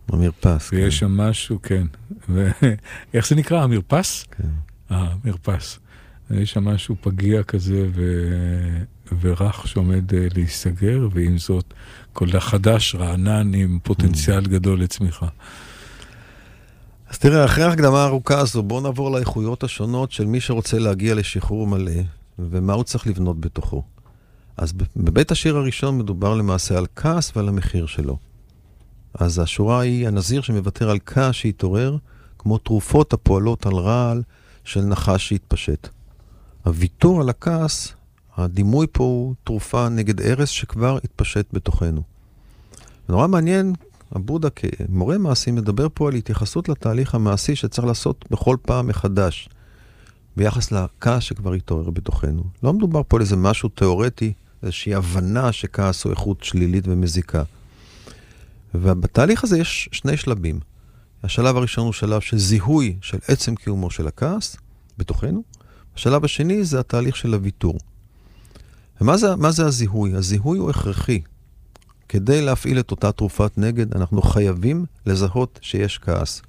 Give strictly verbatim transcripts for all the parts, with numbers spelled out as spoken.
המרפס, ויש שם משהו, כן. איך זה נקרא? המרפס? כן. אה, מרפס. יש שם משהו פגיע כזה ו... ורך שעומד להיסגר, ועם זאת, כל החדש רענן עם פוטנציאל גדול לצמיחה. אז תראה, אחרי ההקדמה הארוכה הזו, בואו נעבור לאיכויות השונות של מי שרוצה להגיע לשחרור מלא, ומה הוא צריך לבנות בתוכו. אז בבית השיר הראשון מדובר למעשה על כעס ועל המחיר שלו. אז השורה היא הנזיר שמוותר על כעס שהתעורר, כמו תרופות הפועלות על רעל של נחש שהתפשט. הוויתור על הכעס, הדימוי פה הוא תרופה נגד ארס שכבר התפשט בתוכנו. נורא מעניין, הבודה כמורה מעשי מדבר פה על התייחסות לתהליך המעשי שצריך לעשות בכל פעם מחדש, ביחס לכעס שכבר התעורר בתוכנו. לא מדובר פה על איזה משהו תיאורטי, איזושהי הבנה שכעס הוא איכות שלילית ומזיקה. ובתהליך הזה יש שני שלבים. השלב הראשון הוא שלב של זיהוי של עצם קיומו של הכעס בתוכנו. השלב השני זה התהליך של הוויתור. ומה זה, מה זה הזיהוי? הזיהוי הוא הכרחי. כדי להפעיל את אותה תרופת נגד, אנחנו חייבים לזהות שיש כעס.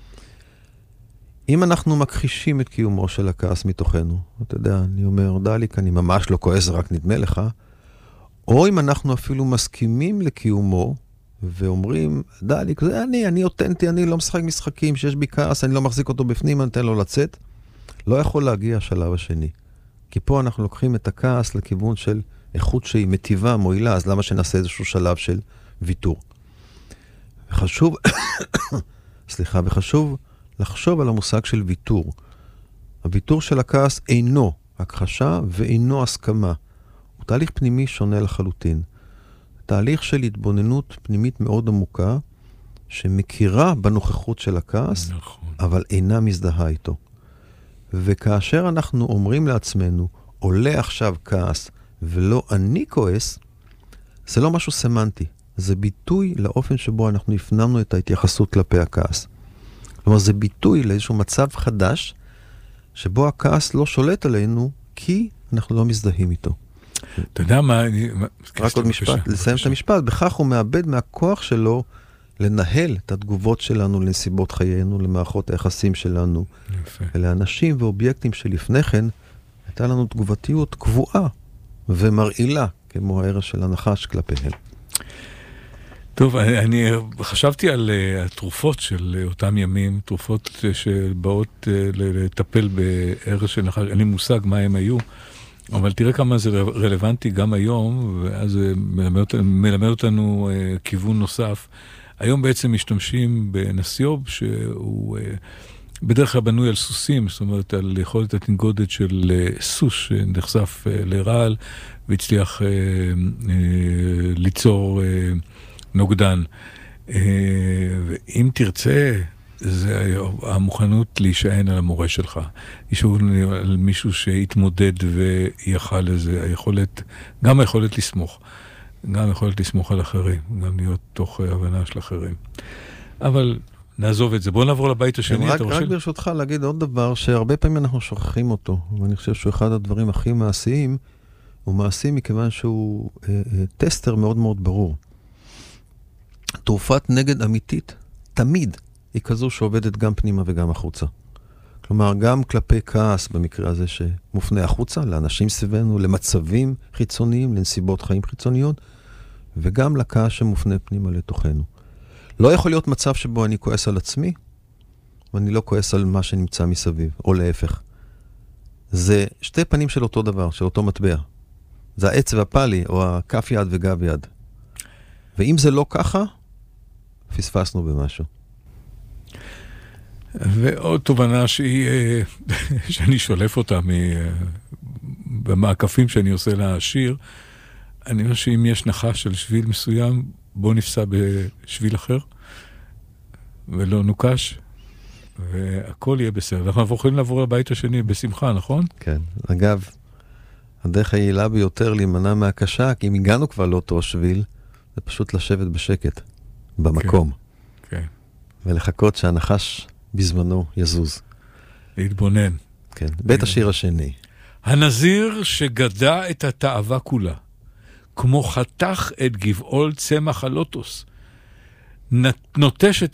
אם אנחנו מכחישים את קיומו של הכעס מתוכנו, אתה יודע, אני אומר, דליק, אני ממש לא כועס, רק נדמה לך, או אם אנחנו אפילו מסכימים לקיומו, ואומרים, דליק, זה אני, אני אותנטי, אני לא משחק משחקים, שיש בי כעס, אני לא מחזיק אותו בפנים, אני אתן לו לצאת, לא יכול להגיע השלב השני. כי פה אנחנו לוקחים את הכעס לכיוון של איכות שהיא מטיבה, מועילה, אז למה שנעשה איזשהו שלב של ויתור? וחשוב, סליחה, וחשוב לחשוב על המושג של ויתור. הוויתור של הכעס אינו הכחשה ואינו הסכמה. הוא תהליך פנימי שונה לחלוטין. תהליך של התבוננות פנימית מאוד עמוקה, שמכירה בנוכחות של הכעס, נכון. אבל אינה מזדהה איתו. וכאשר אנחנו אומרים לעצמנו, עולה עכשיו כעס, ולא אני כועס, זה לא משהו סמנטי. זה ביטוי לאופן שבו אנחנו הפנמנו את ההתייחסות כלפי הכעס. כלומר, זה ביטוי לאיזשהו מצב חדש, שבו הכעס לא שולט עלינו, כי אנחנו לא מזדהים איתו. אתה יודע מה... רק עוד משפט, לסיים את המשפט. בכך הוא מאבד מהכוח שלו לנהל את התגובות שלנו לנסיבות חיינו, למערכות היחסים שלנו, ולאנשים ואובייקטים שלפני כן, הייתה לנו תגובתיות קבועה ומרעילה, כמו הערך של הנחש כלפיהם. טוב, אני חשבתי על התרופות של אותם ימים, תרופות שבאות לטפל בערך של נחש, אין לי מושג מה הם היו, אבל תראה כמה זה רלוונטי גם היום, ואז זה מלמד, מלמד אותנו כיוון נוסף. היום בעצם משתמשים בנסיוב שהוא בדרך כלל בנוי על סוסים, זאת אומרת על יכולת התנגודת של סוס שנחשף לרעל והצליח ליצור נוגדן. ואם תרצה, זה המוכנות להישען על המורה שלך. ישאו על מישהו שהתמודד ויכל לזה, היכולת, גם היכולת לסמוך. גם יכולת לסמוך על אחרים, גם להיות תוך הבנה של אחרים. אבל נעזוב את זה. בואו נעבור לבית השני. רק, רק ברשותך להגיד עוד דבר, שהרבה פעמים אנחנו שוכחים אותו, ואני חושב שהוא אחד הדברים הכי מעשיים, הוא מעשי מכיוון שהוא אה, אה, טסטר מאוד מאוד ברור. תרופת נגד אמיתית, תמיד, היא כזו שעובדת גם פנימה וגם החוצה. כלומר, גם כלפי כעס במקרה הזה שמופנה החוצה, לאנשים סביבנו, למצבים חיצוניים, לנסיבות חיים חיצוניות, וגם לכעס שמופנה פנימה לתוכנו. לא יכול להיות מצב שבו אני כועס על עצמי, ואני לא כועס על מה שנמצא מסביב, או להפך. זה שתי פנים של אותו דבר, של אותו מטבע. זה העץ והפלי, או הכף יד וגב יד. ואם זה לא ככה, פספסנו במשהו. ועוד תובנה שהיא, שאני שולף אותה במעקפים שאני עושה לשיר, אני אומר שאם יש נחש של שביל מסוים, בוא נפסע בשביל אחר, ולא נוקש, והכל יהיה בסדר. אנחנו יכולים לעבור לבית השני בשמחה, נכון? כן. אגב, הדרך היעילה ביותר להימנע מהקשה, כי אם הגענו כבר לאותו שביל, זה פשוט לשבת בשקט, במקום. כן. ולחכות שהנחש בזמנו יזוז. להתבונן. כן. בית השיר השני. הנזיר שגדע את התאווה כולה, כמו חתך את גבעול צמח הלוטוס, נוטש את